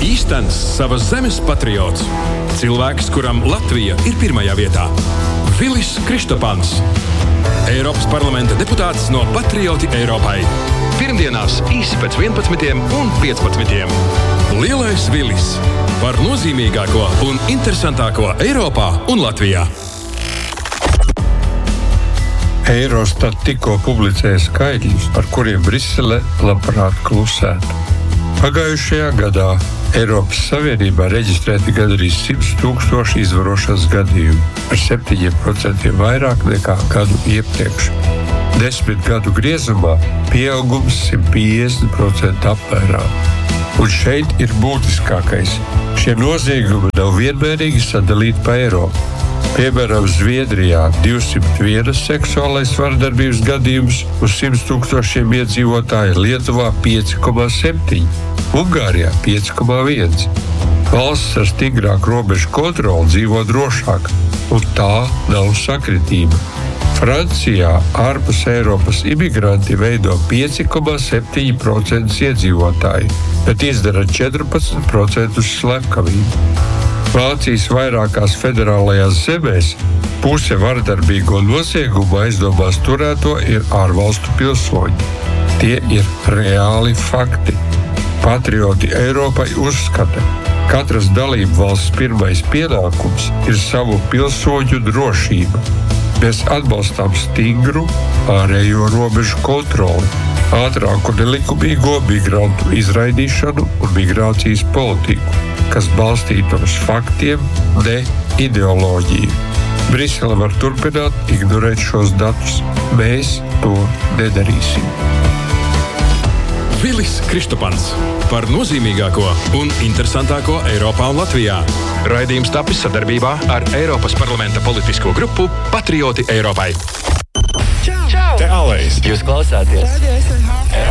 Īstens savas zemes patriots. Cilvēks, kuram Latvija ir pirmajā vietā. Vilis Kristopans. Eiropas parlamenta deputāts no Patrioti Eiropai. Pirmdienās īsi pēc 11 un 15. Lielais Vilis. Par nozīmīgāko un interesantāko Eiropā un Latvijā. Eurostat tikko publicēja skaitļus, par kuriem Brisele labprāt klusētu. Pagājušajā gadā Eiropas Savienībā reģistrēti gandrīz 100 000 izvarošanas gadījumu, ar 7% vairāk nekā gadu iepriekš. 10 gadu griezumā pieaugums 150% apmērā. Un šeit ir būtiskākais. Šie noziegumi nav vienmērīgi sadalīti pa Eiropu. Piemēram, Zviedrijā 201 seksuālais vardarbības gadījums uz 100 000 iedzīvotāju, Lietuvā 5,7, Ungārijā 5,1. Valsts ar stingrāku robežu kontroli dzīvo drošāk, un tā nav sakritība. Francijā ārpus Eiropas imigranti veido 5,7% iedzīvotāji, bet izdara 14% slepkavību. Vācijas vairākās federālajās zemēs puse vardarbīgo noziegumu aizdomās turēto ir ārvalstu pilsoņi. Tie ir reāli fakti. Patrioti Eiropai uzskata, katras dalību valsts pirmais pienākums ir savu pilsoņu drošība. Mēs atbalstām stingru ārējo robežu kontroli, ātrāku nelikumīgo migrantu izraidīšanu un migrācijas politiku, kas balstīta uz faktiem, ne ideoloģiju. Brisele var turpināt ignorēt šos datus. Mēs to nedarīsim. Vilis Kristopans. Par nozīmīgāko un interesantāko Eiropā un Latvijā. Raidījums tapis sadarbībā ar Eiropas parlamenta politisko grupu Patrioti Eiropai. Čau! Te Alejs! Jūs klausāties?